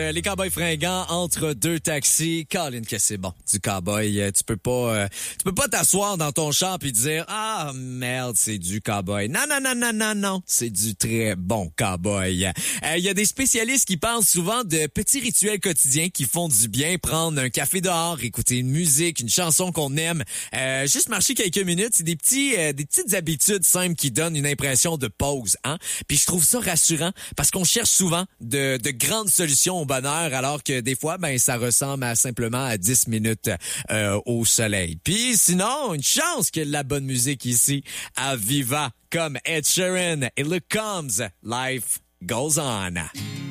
Les cowboys fringants entre deux taxis. Colin, que c'est bon du cowboy. Tu peux pas t'asseoir dans ton char puis dire ah merde, c'est du cowboy. Non, non, non, non, non, non, c'est du très bon cowboy. Il y a des spécialistes qui parlent souvent de petits rituels quotidiens qui font du bien. Prendre un café dehors, écouter une musique, une chanson qu'on aime, juste marcher quelques minutes. C'est des petites habitudes simples qui donnent une impression de pause, hein. Puis je trouve ça rassurant parce qu'on cherche souvent de grandes solutions au bonheur, alors que des fois, ça ressemble simplement à 10 minutes au soleil. Puis sinon, une chance que la bonne musique ici à Viva, comme Ed Sheeran et Look Comes, Life Goes On.